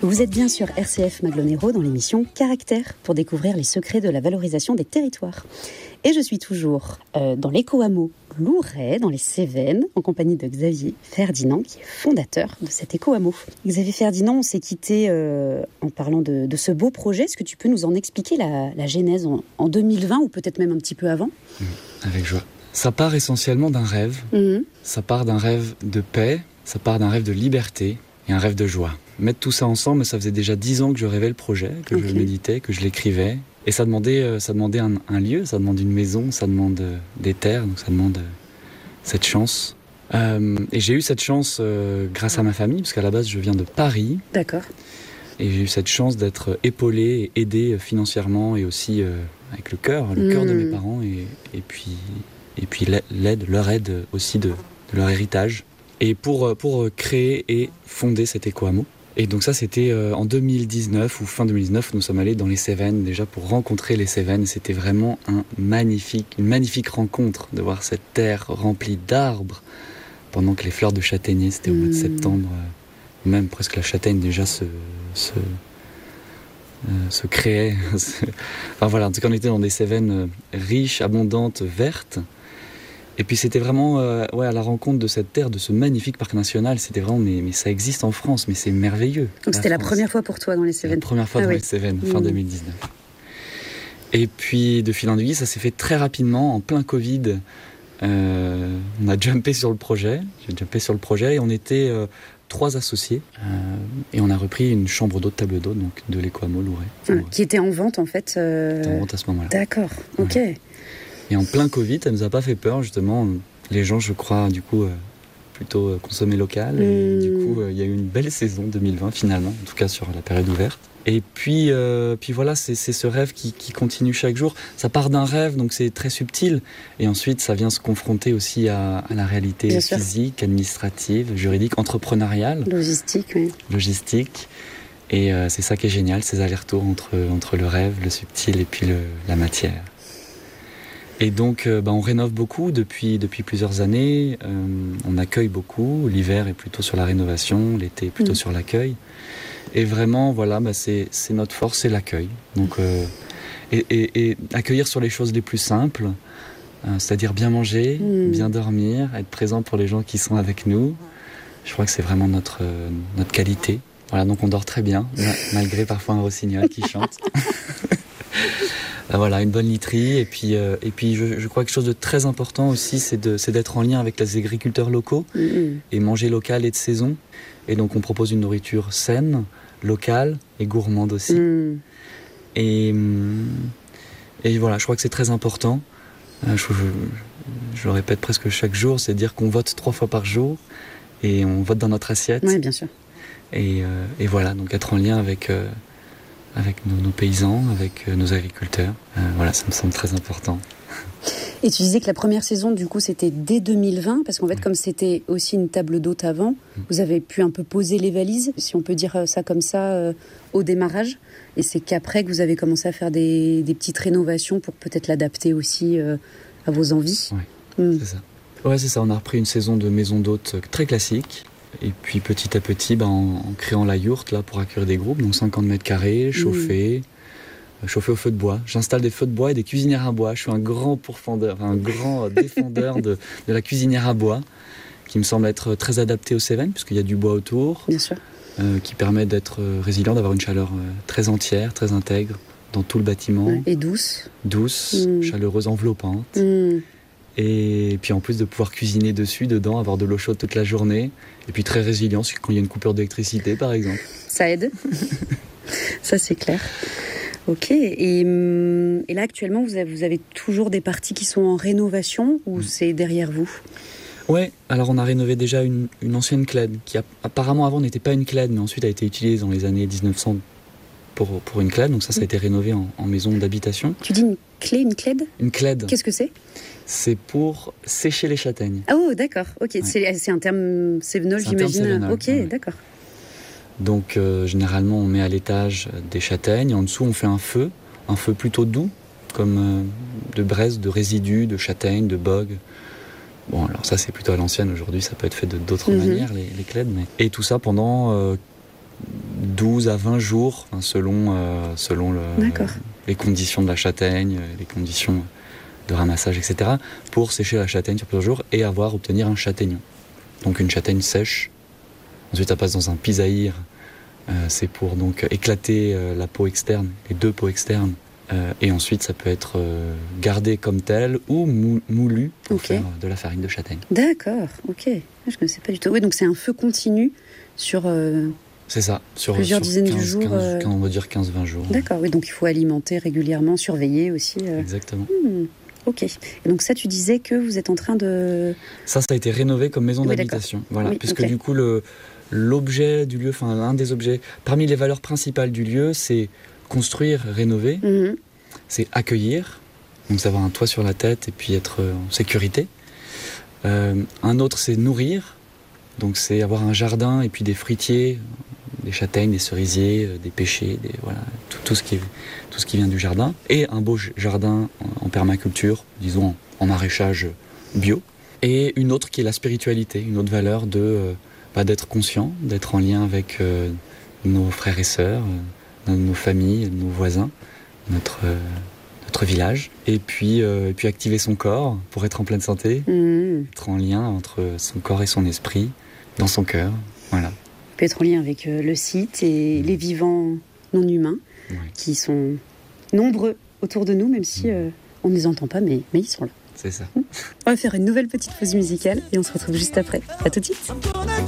Vous êtes bien sur RCF Maglonero dans l'émission Caractère pour découvrir les secrets de la valorisation des territoires. Et je suis toujours dans l'éco-hameau Louret, dans les Cévennes, en compagnie de Xavier Ferdinand, qui est fondateur de cet éco-hameau. Xavier Ferdinand, on s'est quitté en parlant de ce beau projet. Est-ce que tu peux nous en expliquer la genèse en 2020 ou peut-être même un petit peu avant ? Avec joie. Ça part essentiellement d'un rêve. Ça part d'un rêve de paix, ça part d'un rêve de liberté et un rêve de joie. Mettre tout ça ensemble, ça faisait déjà 10 ans que je rêvais le projet, que je le méditais, que je l'écrivais. Et ça demandait un lieu, ça demande une maison, ça demande des terres, donc ça demande cette chance. Et j'ai eu cette chance grâce à ma famille, parce qu'à la base, je viens de Paris. D'accord. Et j'ai eu cette chance d'être épaulé et aidé financièrement et aussi avec le cœur de mes parents et puis leur aide aussi de leur héritage. Et pour créer et fonder cet éco-hameau. Et donc ça, c'était en 2019 ou fin 2019, nous sommes allés dans les Cévennes déjà pour rencontrer les Cévennes. C'était vraiment une magnifique rencontre de voir cette terre remplie d'arbres pendant que les fleurs de châtaignier, c'était au mois de septembre, même presque la châtaigne déjà se créait. Enfin voilà, en tout cas on était dans des Cévennes riches, abondantes, vertes. Et puis c'était vraiment à la rencontre de cette terre, de ce magnifique parc national. C'était vraiment, mais ça existe en France, mais c'est merveilleux. Donc c'était la première fois pour toi dans les Cévennes. La première fois dans les Cévennes, fin 2019. Et puis de fil en aiguille, ça s'est fait très rapidement, en plein Covid. On a jumpé sur le projet. J'ai jumpé sur le projet et on était 3 associés. Et on a repris une chambre d'eau de table d'eau, donc de l'éco-hameau Louret. Qui était en vente en fait. Qui était en vente à ce moment-là. D'accord, ok. Ouais. Et en plein Covid, ça ne nous a pas fait peur, justement. Les gens, je crois, du coup, plutôt consommer local. Et du coup, il y a eu une belle saison 2020, finalement, en tout cas sur la période ouverte. Et puis voilà, c'est ce rêve qui continue chaque jour. Ça part d'un rêve, donc c'est très subtil. Et ensuite, ça vient se confronter aussi à la réalité physique, administrative, juridique, entrepreneuriale. Logistique, oui. Logistique. Et c'est ça qui est génial, ces allers-retours entre le rêve, le subtil et puis la matière. Et donc, on rénove beaucoup depuis plusieurs années. On accueille beaucoup. L'hiver est plutôt sur la rénovation, l'été est plutôt sur l'accueil. Et vraiment, voilà, c'est notre force, c'est l'accueil. Donc, et accueillir sur les choses les plus simples, c'est-à-dire bien manger, bien dormir, être présent pour les gens qui sont avec nous. Je crois que c'est vraiment notre qualité. Voilà, donc on dort très bien, malgré parfois un rossignol qui chante. Voilà, une bonne literie. Et puis je crois que quelque chose de très important aussi, c'est d'être en lien avec les agriculteurs locaux et manger local et de saison. Et donc on propose une nourriture saine, locale et gourmande aussi. Et voilà, je crois que c'est très important. Je le répète presque chaque jour, c'est dire qu'on vote 3 fois par jour et on vote dans notre assiette. Oui, bien sûr. Et voilà, donc être en lien avec nos paysans, avec nos agriculteurs. Voilà, ça me semble très important. Et tu disais que la première saison, du coup, c'était dès 2020, parce qu'en fait, comme c'était aussi une table d'hôte avant, vous avez pu un peu poser les valises, si on peut dire ça comme ça, au démarrage. Et c'est qu'après que vous avez commencé à faire des petites rénovations pour peut-être l'adapter aussi à vos envies. Oui, c'est ça. Ouais, c'est ça. On a repris une saison de maison d'hôte très classique. Et puis petit à petit, en créant la yourte là, pour accueillir des groupes, donc 50 mètres carrés, chauffés au feu de bois. J'installe des feux de bois et des cuisinières à bois. Je suis un grand défendeur de la cuisinière à bois, qui me semble être très adaptée aux Cévennes, puisqu'il y a du bois autour, bien sûr. Qui permet d'être résilient, d'avoir une chaleur très entière, très intègre dans tout le bâtiment. Et douce. Douce, chaleureuse, enveloppante. Et puis en plus de pouvoir cuisiner dessus, dedans, avoir de l'eau chaude toute la journée. Et puis très résilient quand il y a une coupure d'électricité, par exemple. Ça aide. Ça, c'est clair. Ok. Et là, actuellement, vous avez toujours des parties qui sont en rénovation ou c'est derrière vous ? Ouais, alors on a rénové déjà une ancienne clède qui apparemment avant n'était pas une clède, mais ensuite a été utilisée dans les années 1900 pour une clède. Donc ça a été rénové en maison d'habitation. Tu dis une clède ? Une clède. Qu'est-ce que c'est ? C'est pour sécher les châtaignes. Ah oh, d'accord. Ok. Ouais. C'est un terme cévenol, j'imagine. Ok, ouais. D'accord. Donc généralement on met à l'étage des châtaignes. En dessous on fait un feu plutôt doux, comme de braise, de résidus, de châtaignes, de bogues. Bon, alors ça c'est plutôt à l'ancienne. Aujourd'hui ça peut être fait d'autres manières, les clèdes. Et tout ça pendant 12 à 20 jours, selon les conditions de la châtaigne, les conditions de ramassage, etc., pour sécher la châtaigne sur plusieurs jours et obtenir un châtaignon. Donc une châtaigne sèche. Ensuite, ça passe dans un pisaïr. C'est pour donc éclater la peau externe, les deux peaux externes. Et ensuite, ça peut être gardé comme tel ou moulu pour faire de la farine de châtaigne. D'accord, ok. Je ne connaissais pas du tout. Oui, donc c'est un feu continu sur... C'est ça, sur plusieurs dizaines de jours. On va dire 15-20 jours. D'accord, oui, donc il faut alimenter régulièrement, surveiller aussi. Exactement. Ok. Et donc ça, tu disais que vous êtes en train de... Ça a été rénové comme maison d'habitation. Voilà, oui, puisque du coup, l'objet du lieu, un des objets, parmi les valeurs principales du lieu, c'est construire, rénover, c'est accueillir, donc c'est avoir un toit sur la tête et puis être en sécurité. Un autre, c'est nourrir, donc c'est avoir un jardin et puis des fruitiers, des châtaignes, des cerisiers, des pêchers, tout ce qui vient du jardin. Et un beau jardin en permaculture, disons en maraîchage bio. Et une autre qui est la spiritualité, une autre valeur d'être conscient, d'être en lien avec nos frères et sœurs, nos familles, nos voisins, notre village. Et puis activer son corps pour être en pleine santé, être en lien entre son corps et son esprit, dans son cœur. Voilà. Peut être en lien avec le site et les vivants non humains qui sont nombreux autour de nous, même si on ne les entend pas, mais ils sont là. C'est ça. On va faire une nouvelle petite pause musicale et on se retrouve juste après. À tout de suite.